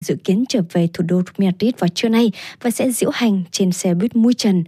dự kiến trở về thủ đô Madrid vào trưa nay và sẽ diễu hành trên xe buýt mui trần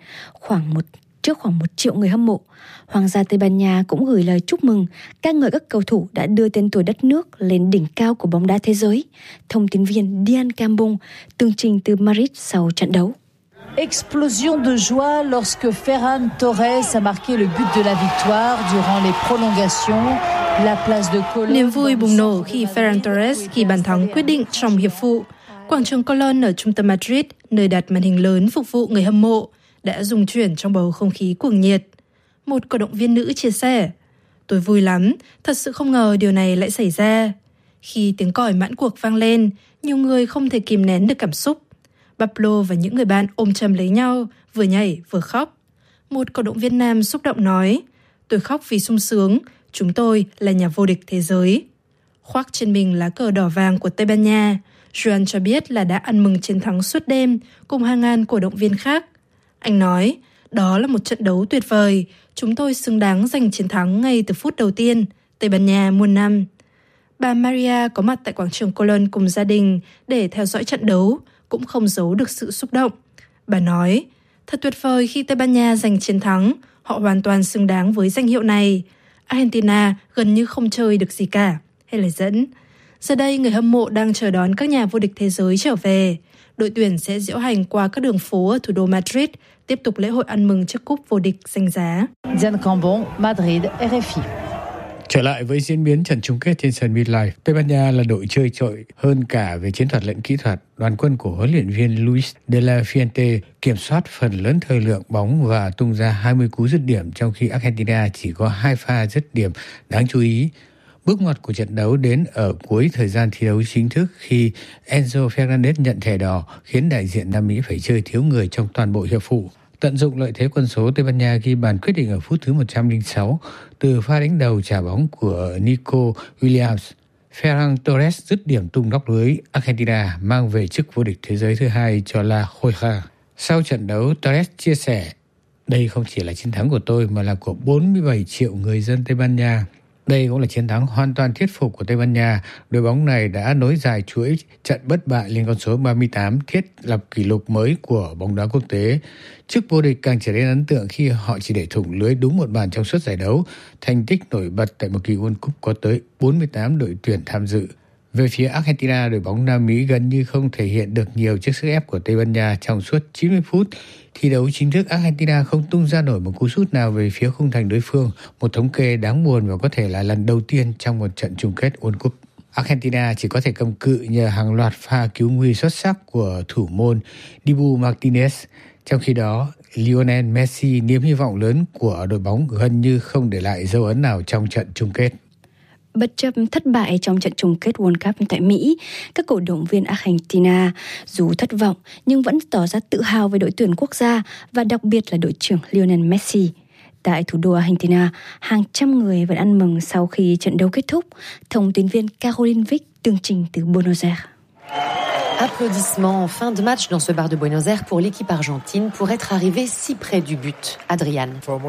trước khoảng 1 triệu người hâm mộ. Hoàng gia Tây Ban Nha cũng gửi lời chúc mừng, ca ngợi các cầu thủ đã đưa tên tuổi đất nước lên đỉnh cao của bóng đá thế giới. Thông tin viên Dian Cambon tường trình từ Madrid sau trận đấu. Explosion de joie lorsque Ferran Torres a marqué le but de la victoire durant les prolongations. La place de Colón. Niềm vui bùng nổ khi Ferran Torres ghi bàn thắng quyết định trong hiệp phụ. Quảng trường Colón ở trung tâm Madrid, nơi đặt màn hình lớn phục vụ người hâm mộ, đã rung chuyển trong bầu không khí cuồng nhiệt. Một cổ động viên nữ chia sẻ: "Tôi vui lắm, thật sự không ngờ điều này lại xảy ra." Khi tiếng còi mãn cuộc vang lên, nhiều người không thể kìm nén được cảm xúc. Pablo và những người bạn ôm chầm lấy nhau, vừa nhảy vừa khóc. Một cổ động viên nam xúc động nói: "Tôi khóc vì sung sướng, chúng tôi là nhà vô địch thế giới." Khoác trên mình lá cờ đỏ vàng của Tây Ban Nha, Joan cho biết là đã ăn mừng chiến thắng suốt đêm cùng hàng ngàn cổ động viên khác. Anh nói: "Đó là một trận đấu tuyệt vời, chúng tôi xứng đáng giành chiến thắng ngay từ phút đầu tiên, Tây Ban Nha muôn năm." Bà Maria có mặt tại quảng trường Colón cùng gia đình để theo dõi trận đấu, cũng không giấu được sự xúc động. Bà nói: "Thật tuyệt vời khi Tây Ban Nha giành chiến thắng, họ hoàn toàn xứng đáng với danh hiệu này. Argentina gần như không chơi được gì cả." Hay lời dẫn: "Giờ đây người hâm mộ đang chờ đón các nhà vô địch thế giới trở về. Đội tuyển sẽ diễu hành qua các đường phố ở thủ đô Madrid, tiếp tục lễ hội ăn mừng chiếc cúp vô địch danh giá." Dian Cambon, Madrid, RFI. Trở lại với diễn biến trận chung kết trên sân MetLife, Tây Ban Nha là đội chơi trội hơn cả về chiến thuật lẫn kỹ thuật. Đoàn quân của huấn luyện viên Luis de la Fuente kiểm soát phần lớn thời lượng bóng và tung ra 20 cú dứt điểm, trong khi Argentina chỉ có 2 pha dứt điểm đáng chú ý. Bước ngoặt của trận đấu đến ở cuối thời gian thi đấu chính thức khi Enzo Fernandez nhận thẻ đỏ, khiến đại diện Nam Mỹ phải chơi thiếu người trong toàn bộ hiệp phụ. Tận dụng lợi thế quân số, Tây Ban Nha ghi bàn quyết định ở phút thứ 106 từ pha đánh đầu trả bóng của Nico Williams. Ferran Torres dứt điểm tung nóc lưới, Argentina mang về chức vô địch thế giới thứ 2 cho La Roja. Sau trận đấu, Torres chia sẻ: "Đây không chỉ là chiến thắng của tôi mà là của 47 triệu người dân Tây Ban Nha. Đây cũng là chiến thắng hoàn toàn thuyết phục của Tây Ban Nha. Đội bóng này đã nối dài chuỗi trận bất bại lên con số 38, thiết lập kỷ lục mới của bóng đá quốc tế. Chức vô địch càng trở nên ấn tượng khi họ chỉ để thủng lưới đúng một bàn trong suốt giải đấu. Thành tích nổi bật tại một kỳ World Cup có tới 48 đội tuyển tham dự." Về phía Argentina, đội bóng Nam Mỹ gần như không thể hiện được nhiều trước sức ép của Tây Ban Nha trong suốt 90 phút. Thi đấu chính thức, Argentina không tung ra nổi một cú sút nào về phía khung thành đối phương, một thống kê đáng buồn và có thể là lần đầu tiên trong một trận chung kết World Cup. Argentina chỉ có thể cầm cự nhờ hàng loạt pha cứu nguy xuất sắc của thủ môn Dibu Martinez. Trong khi đó, Lionel Messi, niềm hy vọng lớn của đội bóng, gần như không để lại dấu ấn nào trong trận chung kết. Bất chấp thất bại trong trận chung kết World Cup tại Mỹ, các cổ động viên Argentina dù thất vọng nhưng vẫn tỏ ra tự hào về đội tuyển quốc gia và đặc biệt là đội trưởng Lionel Messi. Tại thủ đô Argentina, hàng trăm người vẫn ăn mừng sau khi trận đấu kết thúc. Thông tin viên Caroline Vic tường trình từ Buenos Aires. Applaudissements en fin de match dans ce bar de Buenos Aires pour l'équipe argentine pour être arrivé si près du but. Adrian.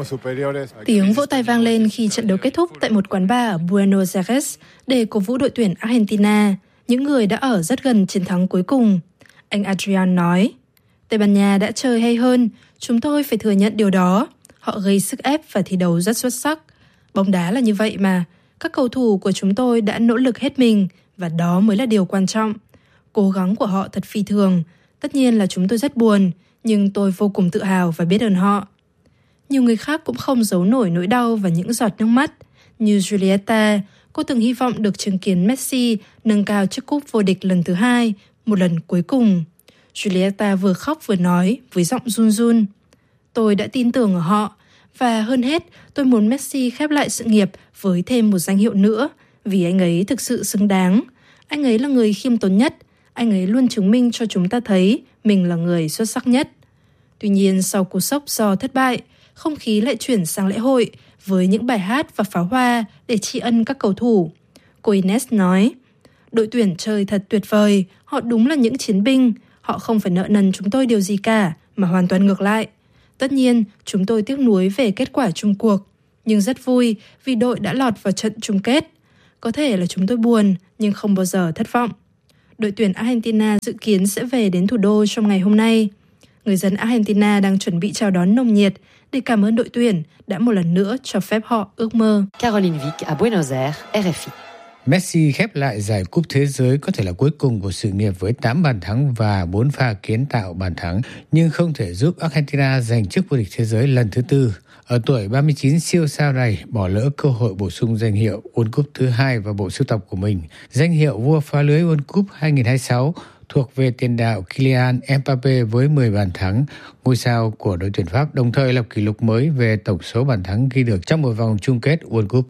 Tiếng vỗ tay vang lên khi trận đấu kết thúc tại một quán bar ở Buenos Aires để cổ vũ đội tuyển Argentina, những người đã ở rất gần chiến thắng cuối cùng. Anh Adrian nói: "Tây Ban Nha đã chơi hay hơn, chúng tôi phải thừa nhận điều đó. Họ gây sức ép và thi đấu rất xuất sắc. Bóng đá là như vậy mà, các cầu thủ của chúng tôi đã nỗ lực hết mình và đó mới là điều quan trọng. Cố gắng của họ thật phi thường. Tất nhiên là chúng tôi rất buồn, nhưng tôi vô cùng tự hào và biết ơn họ." Nhiều người khác cũng không giấu nổi nỗi đau và những giọt nước mắt. Như Julieta, cô từng hy vọng được chứng kiến Messi nâng cao chiếc cúp vô địch lần thứ 2, một lần cuối cùng. Julieta vừa khóc vừa nói với giọng run run: "Tôi đã tin tưởng ở họ, và hơn hết tôi muốn Messi khép lại sự nghiệp với thêm một danh hiệu nữa, vì anh ấy thực sự xứng đáng. Anh ấy là người khiêm tốn nhất, anh ấy luôn chứng minh cho chúng ta thấy mình là người xuất sắc nhất." Tuy nhiên, sau cú sốc do thất bại, không khí lại chuyển sang lễ hội với những bài hát và pháo hoa để tri ân các cầu thủ. Cô Ines nói: "Đội tuyển chơi thật tuyệt vời, họ đúng là những chiến binh, họ không phải nợ nần chúng tôi điều gì cả, mà hoàn toàn ngược lại. Tất nhiên, chúng tôi tiếc nuối về kết quả chung cuộc, nhưng rất vui vì đội đã lọt vào trận chung kết. Có thể là chúng tôi buồn, nhưng không bao giờ thất vọng." đội tuyển Argentina dự kiến sẽ về đến thủ đô trong ngày hôm nay. Người dân Argentina đang chuẩn bị chào đón nồng nhiệt để cảm ơn đội tuyển đã một lần nữa cho phép họ ước mơ. Caroline Vic à Buenos Aires, RFI. Messi khép lại giải cúp thế giới có thể là cuối cùng của sự nghiệp với 8 bàn thắng và 4 pha kiến tạo bàn thắng, nhưng không thể giúp Argentina giành chức vô địch thế giới lần thứ 4. Ở tuổi 39, siêu sao này bỏ lỡ cơ hội bổ sung danh hiệu World Cup thứ 2 vào bộ sưu tập của mình. Danh hiệu vua phá lưới World Cup 2026 thuộc về tiền đạo Kylian Mbappé với 10 bàn thắng. Ngôi sao của đội tuyển Pháp đồng thời lập kỷ lục mới về tổng số bàn thắng ghi được trong một vòng chung kết World Cup.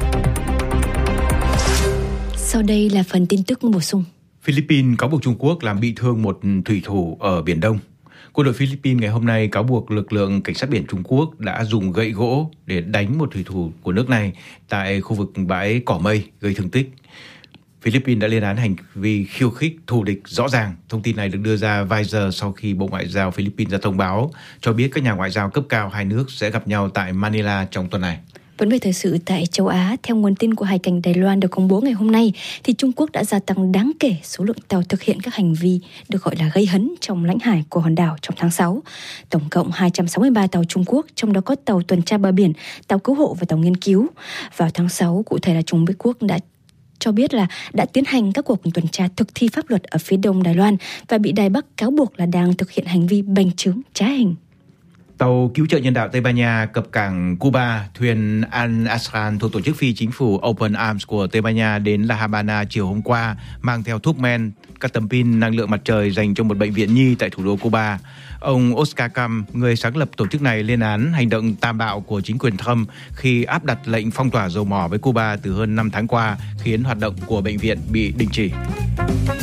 Sau đây là phần tin tức bổ sung. Philippines cáo buộc Trung Quốc làm bị thương một thủy thủ ở Biển Đông. Quân đội Philippines ngày hôm nay cáo buộc lực lượng cảnh sát biển Trung Quốc đã dùng gậy gỗ để đánh một thủy thủ của nước này tại khu vực bãi Cỏ Mây gây thương tích. Philippines đã lên án hành vi khiêu khích thù địch rõ ràng. Thông tin này được đưa ra vài giờ sau khi Bộ Ngoại giao Philippines ra thông báo cho biết các nhà ngoại giao cấp cao hai nước sẽ gặp nhau tại Manila trong tuần này. Vẫn về thời sự tại châu Á, theo nguồn tin của Hải cảnh Đài Loan được công bố ngày hôm nay, thì Trung Quốc đã gia tăng đáng kể số lượng tàu thực hiện các hành vi được gọi là gây hấn trong lãnh hải của hòn đảo trong tháng 6. Tổng cộng 263 tàu Trung Quốc, trong đó có tàu tuần tra bờ biển, tàu cứu hộ và tàu nghiên cứu. Vào tháng 6, cụ thể là Trung Quốc đã cho biết là đã tiến hành các cuộc tuần tra thực thi pháp luật ở phía đông Đài Loan và bị Đài Bắc cáo buộc là đang thực hiện hành vi bành trướng trá hình. Tàu cứu trợ nhân đạo Tây Ban Nha cập cảng Cuba, thuyền Al Asran thuộc tổ chức phi chính phủ Open Arms của Tây Ban Nha đến La Habana chiều hôm qua, mang theo thuốc men, các tấm pin năng lượng mặt trời dành cho một bệnh viện nhi tại thủ đô Cuba. Ông Oscar Cam, người sáng lập tổ chức này, lên án hành động tàn bạo của chính quyền Trump khi áp đặt lệnh phong tỏa dầu mỏ với Cuba từ hơn 5 tháng qua, khiến hoạt động của bệnh viện bị đình chỉ.